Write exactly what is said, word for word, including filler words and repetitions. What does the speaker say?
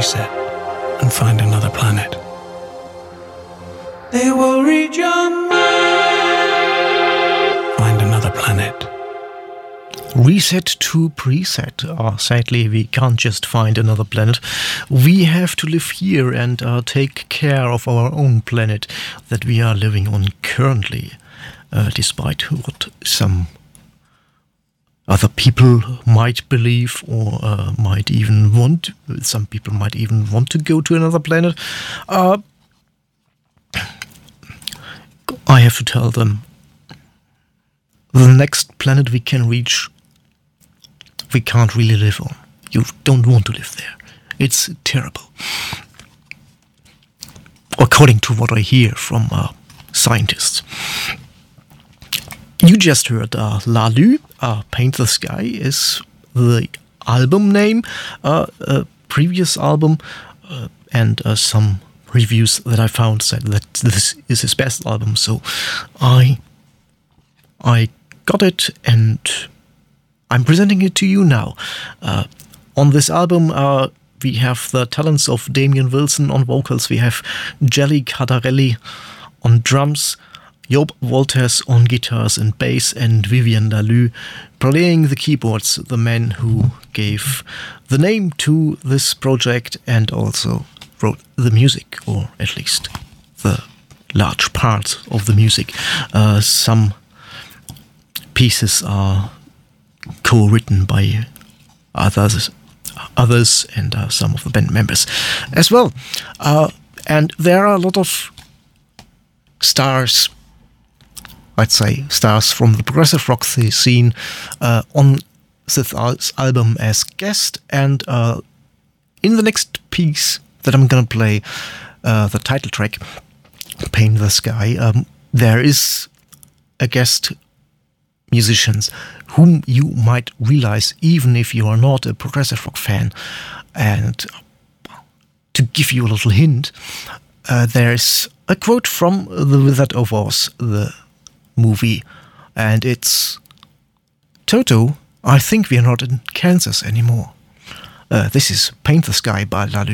reset and find another planet. They will read your mind. Find another planet. Reset to preset. Uh, sadly, we can't just find another planet. We have to live here and uh, take care of our own planet that we are living on currently, uh, despite what some other people might believe or uh, might even want. Some people might even want to go to another planet. Uh, I have to tell them, the next planet we can reach, we can't really live on. You don't want to live there. It's terrible. According to what I hear from uh, scientists. You just heard uh, Lalu, uh, Paint the Sky is the album name, uh, a previous album, uh, and uh, some reviews that I found said that this is his best album, so I I got it and I'm presenting it to you now. Uh, on this album, uh, we have the talents of Damian Wilson on vocals, we have Jelly Cadarelli on drums, Job Walters on guitars and bass, and Vivian Lalu playing the keyboards, the man who gave the name to this project and also wrote the music, or at least the large part of the music. Uh, some pieces are co-written by others, others and uh, some of the band members as well. Uh, and there are a lot of stars, I'd say, stars from the progressive rock scene uh, on this album as guest. And uh, in the next piece that I'm gonna play, uh, the title track, Paint the Sky, um, there is a guest musicians whom you might realize even if you are not a progressive rock fan. And to give you a little hint, uh, there's a quote from The Wizard of Oz, the movie, and it's, "Toto, I think we are not in Kansas anymore." Uh, this is Paint the Sky by Lalu.